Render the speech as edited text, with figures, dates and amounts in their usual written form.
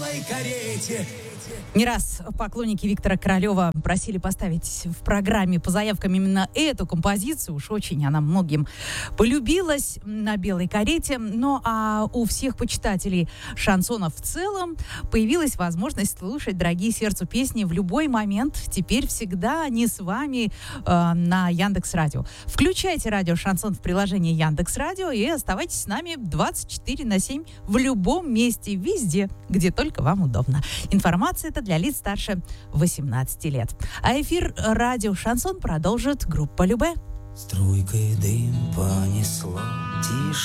белой карете. Не раз поклонники Виктора Королева просили поставить в программе по заявкам именно эту композицию. Уж очень она многим полюбилась на белой карете. Ну а у всех почитателей шансонов в целом появилась возможность слушать дорогие сердцу песни в любой момент. Теперь всегда они с вами на Яндекс.Радио. Включайте радио «Шансон» в приложении Яндекс.Радио и оставайтесь с нами 24/7 в любом месте, везде, где только вам удобно. Информация это для лиц старше 18 лет. А эфир радио «Шансон» продолжит группа «Любэ». Струйкой дым понесло, тише.